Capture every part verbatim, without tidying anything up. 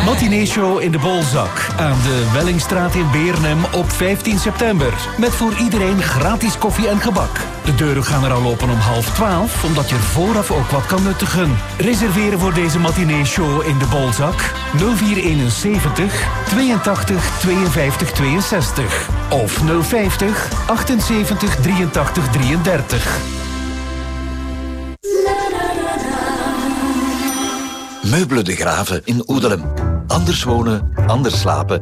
Matinee-show in de Bolzak aan de Wellingstraat in Beernem op vijftien september. Met voor iedereen gratis koffie en gebak. De deuren gaan er al open om half twaalf, omdat je er vooraf ook wat kan nuttigen. Reserveren voor deze matinee-show in de Bolzak nul vier eenenzeventig tweeëntachtig tweeënvijftig tweeënzestig of nul vijftig achtenzeventig drieëntachtig drieëndertig. Meubelen de Graven in Oedelem. Anders wonen, anders slapen.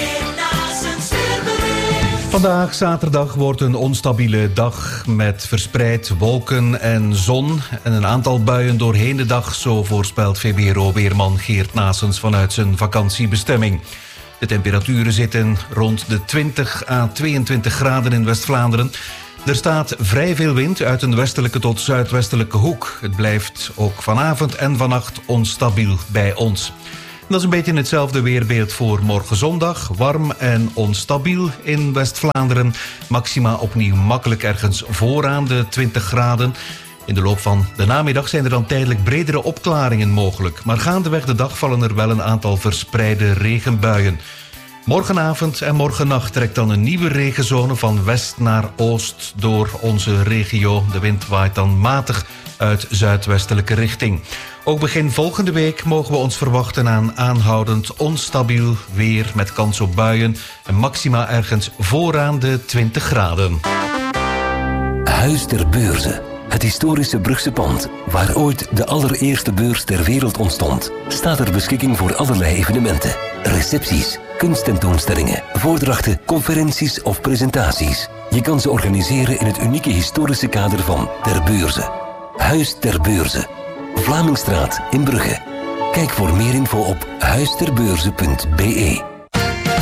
Vandaag, zaterdag, wordt een onstabiele dag met verspreid wolken en zon. En een aantal buien doorheen de dag, zo voorspelt V B R O-weerman Geert Naessens vanuit zijn vakantiebestemming. De temperaturen zitten rond de twintig à tweeëntwintig graden in West-Vlaanderen. Er staat vrij veel wind uit een westelijke tot zuidwestelijke hoek. Het blijft ook vanavond en vannacht onstabiel bij ons. Dat is een beetje hetzelfde weerbeeld voor morgen zondag. Warm en onstabiel in West-Vlaanderen. Maxima opnieuw makkelijk ergens vooraan de twintig graden. In de loop van de namiddag zijn er dan tijdelijk bredere opklaringen mogelijk. Maar gaandeweg de dag vallen er wel een aantal verspreide regenbuien. Morgenavond en morgennacht trekt dan een nieuwe regenzone van west naar oost door onze regio. De wind waait dan matig uit zuidwestelijke richting. Ook begin volgende week mogen we ons verwachten aan aanhoudend onstabiel weer met kans op buien en maxima ergens vooraan de twintig graden. Huis ter Beurze. Het historische Brugse pand, waar ooit de allereerste beurs ter wereld ontstond, staat ter beschikking voor allerlei evenementen, recepties, kunsttentoonstellingen, voordrachten, conferenties of presentaties. Je kan ze organiseren in het unieke historische kader van Ter Beurze. Huis ter Beurze. Vlamingstraat in Brugge. Kijk voor meer info op huisterbeurze punt be.